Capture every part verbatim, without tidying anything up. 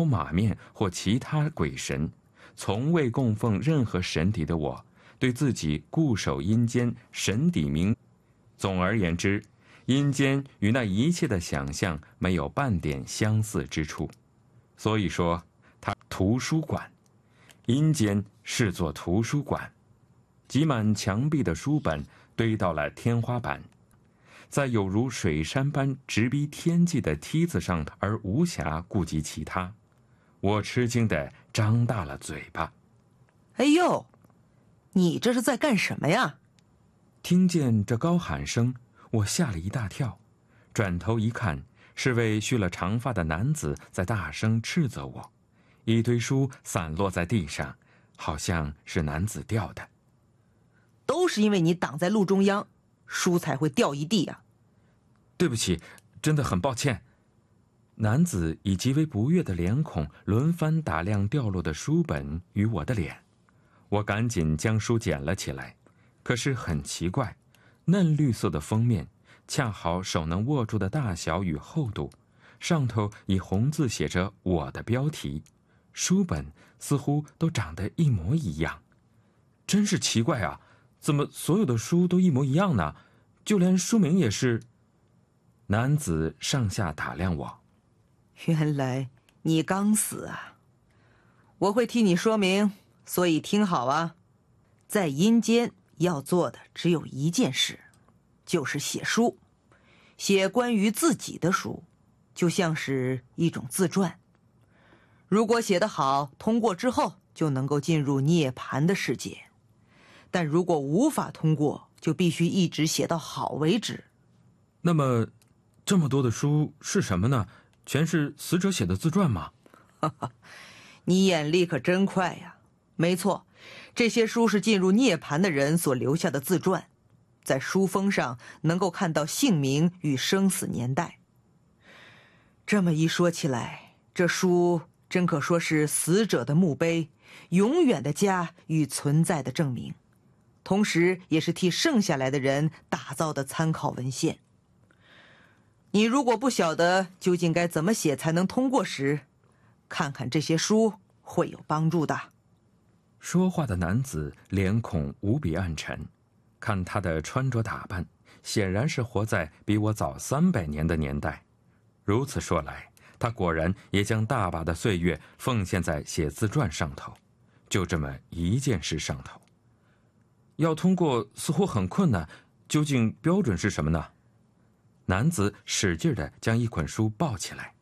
头马面或其他鬼神，从未供奉任何神邸的我，对自己固守阴间神邸名。总而言之，阴间与那一切的想象没有半点相似之处。所以说，它图书馆，阴间是座图书馆，挤满墙壁的书本堆到了天花板，在有如水山般直逼天际的梯子上，而无暇顾及其他。我吃惊地张大了嘴巴。 哎呦，你这是在干什么呀？ 听见这高喊声，我吓了一大跳，转头一看，是位蓄了长发的男子在大声斥责我。一堆书散落在地上，好像是男子掉的。 都是因为你挡在路中央，书才会掉一地啊。 对不起，真的很抱歉。男子以极为不悦的脸孔轮番打量掉落的书本与我的脸。我赶紧将书捡了起来，可是很奇怪，嫩绿色的封面恰好手能握住的大小与厚度，上头以红字写着我的标题，书本似乎都长得一模一样。真是奇怪啊，怎么所有的书都一模一样呢？就连书名也是。男子上下打量我。 原来你刚死啊！我会替你说明，所以听好啊，在阴间要做的只有一件事，就是写书，写关于自己的书，就像是一种自传。如果写得好，通过之后就能够进入涅槃的世界，但如果无法通过，就必须一直写到好为止。 那么这么多的书是什么呢？全是死者写的自传吗？ 哈哈，你眼力可真快呀！没错，这些书是进入涅槃的人所留下的自传，在书封上能够看到姓名与生死年代。这么一说起来，这书真可说是死者的墓碑，永远的家与存在的证明，同时也是替剩下来的人打造的参考文献。你如果不晓得究竟该怎么写才能通过时，看看这些书会有帮助的。 说话的男子脸孔无比暗沉，看他的穿着打扮，显然是活在比我早三百年的年代。如此说来，他果然也将大把的岁月奉献在写自传上头，就这么一件事上头。要通过似乎很困难，究竟标准是什么呢？男子使劲地将一捆书抱起来。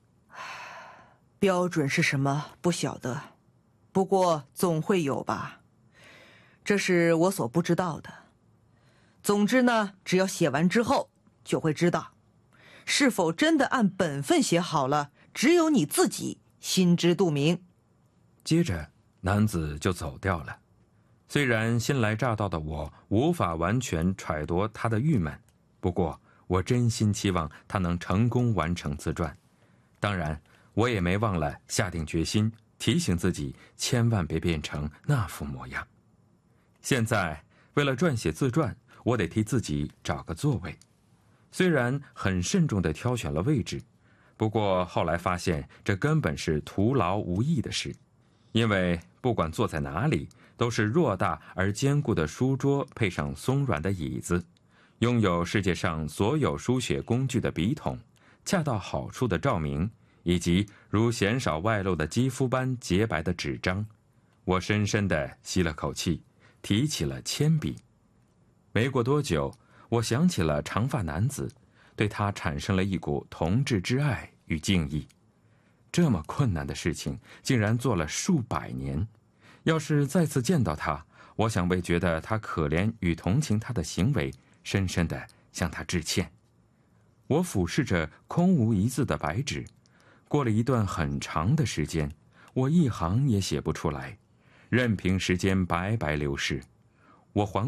标准是什么不晓得，不过总会有吧，这是我所不知道的。总之呢，只要写完之后就会知道，是否真的按本分写好了，只有你自己心知肚明。 接着男子就走掉了。虽然新来乍到的我无法完全揣度他的郁闷，不过我真心期望他能成功完成自传。当然，我也没忘了下定决心，提醒自己千万别变成那副模样。现在为了撰写自传，我得替自己找个座位。虽然很慎重地挑选了位置，不过后来发现这根本是徒劳无益的事，因为不管坐在哪里，都是偌大而坚固的书桌配上松软的椅子，拥有世界上所有书写工具的笔筒，恰到好处的照明，以及如鲜少外露的肌肤般洁白的纸张。我深深地吸了口气，提起了铅笔。没过多久，我想起了长发男子，对他产生了一股同志之爱与敬意。这么困难的事情竟然做了数百年，要是再次见到他，我想为觉得他可怜与同情他的行为，深深地向他致歉。我俯视着空无一字的白纸，过了一段很长的时间，我一行也写不出来，任凭时间白白流逝。我环